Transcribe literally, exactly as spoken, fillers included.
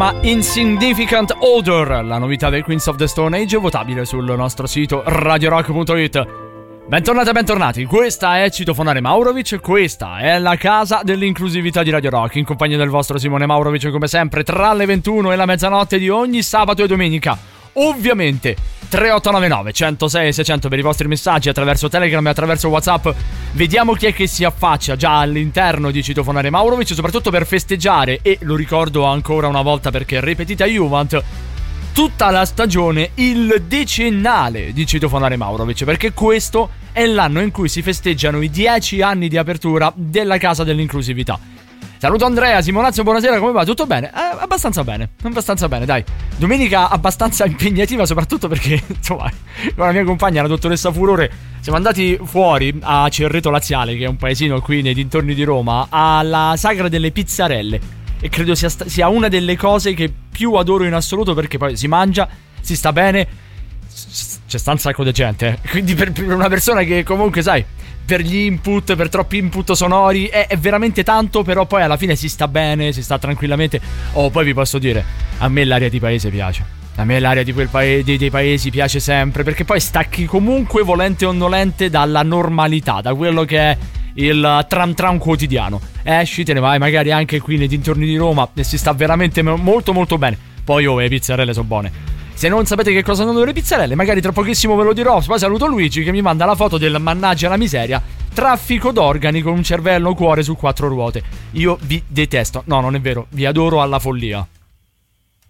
Ma Insignificant Odor, la novità del Queens of the Stone Age, votabile sul nostro sito radio rock punto it. Bentornati e bentornati, questa è Citofonare Maurovic, questa è la casa dell'inclusività di Radio Rock, in compagnia del vostro Simone Maurovic, come sempre, tra le ventuno e la mezzanotte di ogni sabato e domenica. Ovviamente tre otto nove nove, centosei, seicento per i vostri messaggi attraverso Telegram e attraverso WhatsApp. Vediamo chi è che si affaccia già all'interno di Citofonare Maurovic, soprattutto per festeggiare, e lo ricordo ancora una volta perché ripetita Juvent, tutta la stagione, il decennale di Citofonare Maurovic, perché questo è l'anno in cui si festeggiano i dieci anni di apertura della casa dell'inclusività. Saluto Andrea, Simonazio, buonasera, come va? Tutto bene? Eh, abbastanza bene, abbastanza bene, dai. Domenica abbastanza impegnativa, soprattutto perché, insomma, con la mia compagna, la dottoressa Furore, siamo andati fuori a Cerreto Laziale, che è un paesino qui nei dintorni di Roma, alla Sagra delle Pizzarelle. E credo sia, sta- sia una delle cose che più adoro in assoluto, perché poi si mangia, si sta bene, c'è sta un sacco di gente, eh. Quindi per, per una persona che comunque, sai, per gli input, per troppi input sonori è, è veramente tanto, però poi alla fine si sta bene, si sta tranquillamente. Oh, poi vi posso dire, a me l'aria di paese piace. A me l'aria di quel paese, dei, dei paesi piace sempre, perché poi stacchi comunque, volente o nolente, dalla normalità, da quello che è il tram tram quotidiano. Esci, te ne vai magari anche qui nei dintorni di Roma e si sta veramente molto molto bene. Poi oh, le pizzarelle sono buone. Se non sapete che cosa sono le pizzarelle, magari tra pochissimo ve lo dirò. Poi saluto Luigi che mi manda la foto del mannaggia la miseria, traffico d'organi con un cervello cuore su quattro ruote. Io vi detesto. No, non è vero, vi adoro alla follia.